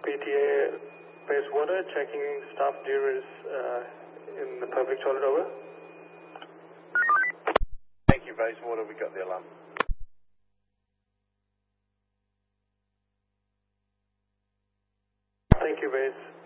PTA Bayswater, checking staff durers in the public toilet, over. Thank you, Bayswater, we got the alarm. Thank you, Bays.